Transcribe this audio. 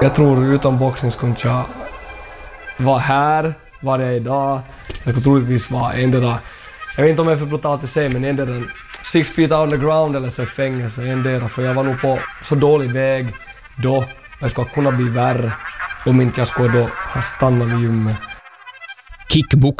Jag tror utan boxning skulle jag vara här, var jag idag. Jag skulle troligtvis vara endera, jag vet inte om jag är för brutalt att säga, men endera 6 feet underground eller så i fängelse, endera. För jag var nog på så dålig väg då. Jag skulle kunna bli värre om inte jag skulle då ha stannat vid gymmet.